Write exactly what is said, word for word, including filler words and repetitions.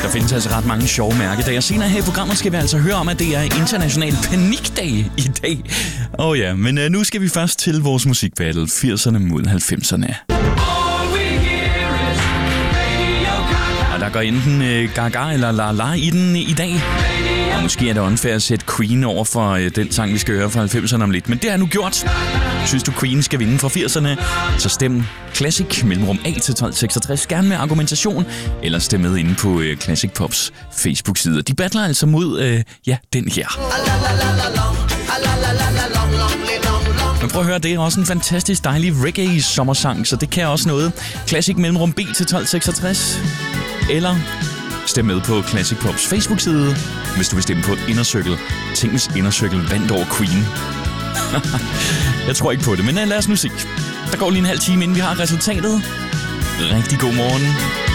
Der findes altså ret mange sjove mærkedage. Senere her i programmet skal vi altså høre om, at det er international panikdag i dag. Åh oh ja, men uh, nu skal vi først til vores musikbattle firserne mod halvfemserne. Og der går enten uh, Gaga eller La La i den i dag. Og måske er det unfair at sætte Queen over for uh, den sang, vi skal høre fra halvfemserne om lidt. Men det er nu gjort. Synes du, Queen skal vinde fra firserne, så stem Classic mellemrum A til tolv seksogtres. Gerne med argumentation, eller stem med inde på uh, Classic Pops Facebook-side. De battler altså mod, uh, ja, den her. Men prøv at høre, det er også en fantastisk dejlig reggae-sommersang, så det kan også noget. Classic mellemrum B til tolv seksogtres. Eller stem med på Classic Pops Facebook-side, hvis du vil stemme på Innercircle. Tænk, hvis Innercircle vandt over Queen. Jeg tror ikke på det, men lad os nu se. Der går lige en halv time, inden vi har resultatet. Rigtig god morgen.